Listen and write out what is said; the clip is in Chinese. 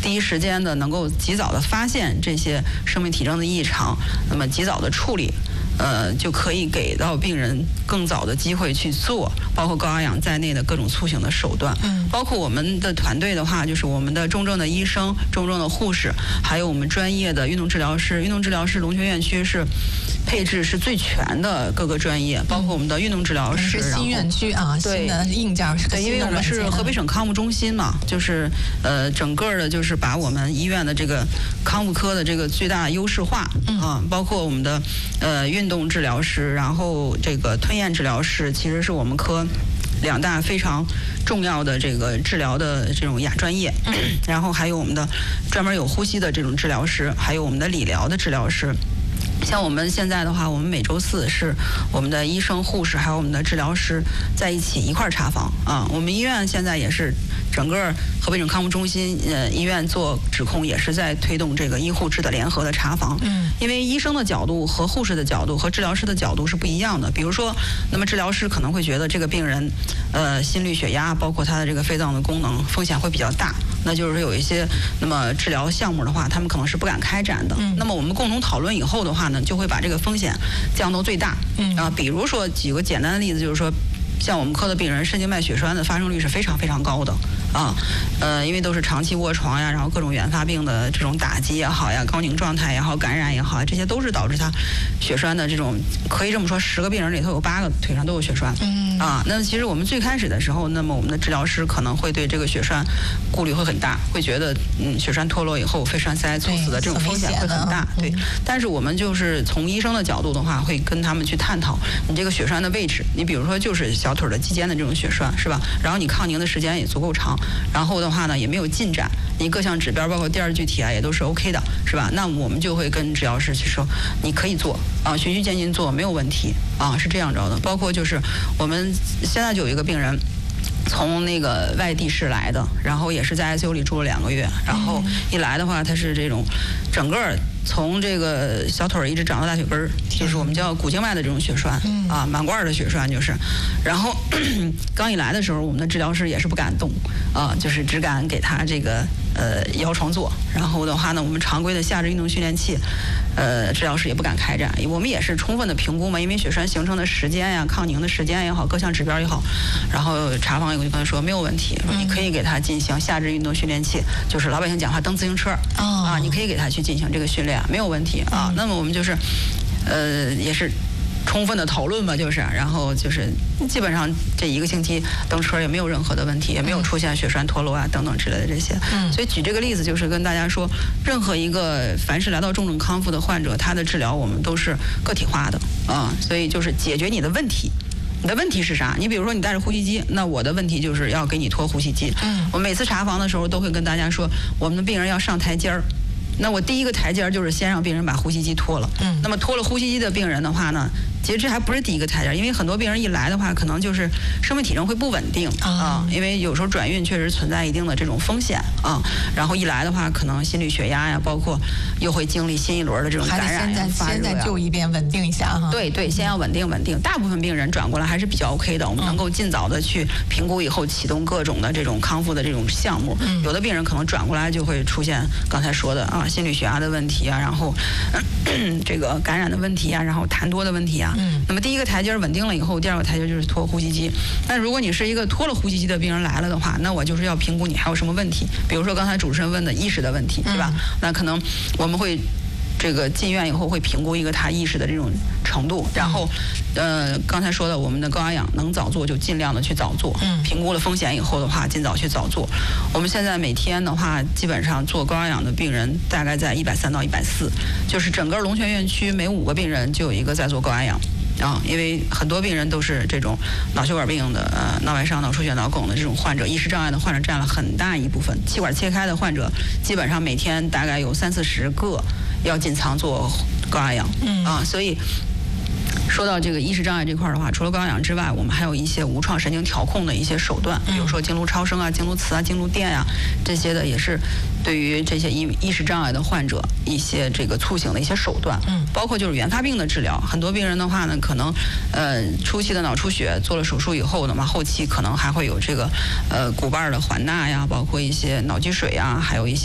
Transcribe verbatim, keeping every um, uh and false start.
第一时间的能够及早的发现这些生命体征的异常，那么及早的处理。呃，就可以给到病人更早的机会去做，包括高压氧在内的各种促醒的手段。嗯，包括我们的团队的话，就是我们的重症的医生、重症的护士，还有我们专业的运动治疗师。运动治疗师龙泉院区是配置是最全的各个专业，包括我们的运动治疗师。 是新院区啊， 对， 新的硬件是个对，因为我们是河北省康复中心嘛，就是呃，整个的就是把我们医院的这个康复科的这个最大优势化啊，包括我们的呃运。运动治疗师，然后这个吞咽治疗师，其实是我们科两大非常重要的这个治疗的这种亚专业，然后还有我们的专门有呼吸的这种治疗师，还有我们的理疗的治疗师。像我们现在的话，我们每周四是我们的医生、护士还有我们的治疗师在一起一块儿查房啊。我们医院现在也是整个河北省康复中心呃医院做指控，也是在推动这个医护治的联合的查房。嗯，因为医生的角度和护士的角度和治疗师的角度是不一样的。比如说，那么治疗师可能会觉得这个病人呃心率、血压，包括他的这个肺脏的功能风险会比较大，那就是有一些那么治疗项目的话，他们可能是不敢开展的。嗯，那么我们共同讨论以后的话呢，就会把这个风险降到最大。嗯啊，比如说举个简单的例子，就是说，像我们科的病人肾静脉血栓的发生率是非常非常高的啊，呃，因为都是长期卧床呀，然后各种原发病的这种打击也好呀，高凝状态也好，感染也好，这些都是导致他血栓的这种，可以这么说，十个病人里头有八个腿上都有血栓。嗯啊，那其实我们最开始的时候，那么我们的治疗师可能会对这个血栓顾虑会很大，会觉得嗯血栓脱落以后肺栓塞猝死的这种风险会很大。对，但是我们就是从医生的角度的话，会跟他们去探讨你这个血栓的位置，你比如说就是小腿的肌间的这种血栓是吧？然后你抗凝的时间也足够长，然后的话呢也没有进展，你各项指标包括第二具体啊也都是 OK 的，是吧？那我们就会跟治疗师去说，你可以做啊，循序渐进做没有问题啊，是这样着的。包括就是我们现在就有一个病人。从那个外地市来的，然后也是在 I C U 里住了两个月，然后一来的话，他是这种整个从这个小腿一直长到大腿根儿，就是我们叫股静脉的这种血栓啊，满贯的血栓就是。然后刚一来的时候，我们的治疗师也是不敢动啊，就是只敢给他这个呃摇床坐，然后的话呢，我们常规的下肢运动训练器，呃，治疗师也不敢开展，我们也是充分的评估嘛，因为血栓形成的时间呀、抗凝的时间也好，各项指标也好，然后查房以后就跟他说没有问题，说你可以给他进行下肢运动训练器，就是老百姓讲话蹬自行车、哦、啊，你可以给他去进行这个训练，没有问题啊。那么我们就是，呃，也是。充分的讨论吧，就是，然后就是基本上这一个星期蹬车也没有任何的问题，也没有出现血栓脱落啊等等之类的这些。嗯，所以举这个例子就是跟大家说，任何一个凡是来到重症康复的患者，他的治疗我们都是个体化的啊，所以就是解决你的问题。你的问题是啥？你比如说你带着呼吸机，那我的问题就是要给你脱呼吸机。嗯，我每次查房的时候都会跟大家说，我们的病人要上台阶儿。那我第一个台阶就是先让病人把呼吸机脱了。嗯，那么脱了呼吸机的病人的话呢，其实这还不是第一个台阶，因为很多病人一来的话，可能就是生命体征会不稳定啊，因为有时候转运确实存在一定的这种风险啊。然后一来的话，可能心率、血压呀，包括又会经历新一轮的这种感染呀、发热呀。 先再就医遍稳定一下哈。 对对，先要稳定稳定。大部分病人转过来还是比较 OK 的，我们能够尽早的去评估以后启动各种的这种康复的这种项目。嗯，有的病人可能转过来就会出现刚才说的啊。心率血压的问题啊，然后、呃、这个感染的问题啊，然后痰多的问题啊。嗯。那么第一个台阶稳定了以后，第二个台阶就是脱呼吸机。但如果你是一个脱了呼吸机的病人来了的话，那我就是要评估你还有什么问题，比如说刚才主持人问的意识的问题，是吧？嗯、那可能我们会。这个进院以后会评估一个他意识的这种程度，然后，呃，刚才说的我们的高压氧能早做就尽量的去早做，嗯，评估了风险以后的话，尽早去早做。我们现在每天的话，基本上做高压氧的病人大概在一百三到一百四，就是整个龙泉院区每五个病人就有一个在做高压氧。啊，因为很多病人都是这种脑血管病的、呃脑外伤、脑出血、脑梗的这种患者，意识障碍的患者占了很大一部分。气管切开的患者，基本上每天大概有三四十个要进仓做高压氧。嗯啊，所以。说到这个意识障碍这块的话，除了高压氧之外，我们还有一些无创神经调控的一些手段，比如说经颅超声啊、经颅磁啊、经颅电啊这些的，也是对于这些意意识障碍的患者一些这个促醒的一些手段。嗯，包括就是原发病的治疗，很多病人的话呢，可能呃初期的脑出血做了手术以后呢嘛，后期可能还会有这个呃骨瓣的环钠呀，包括一些脑积水啊，还有一些。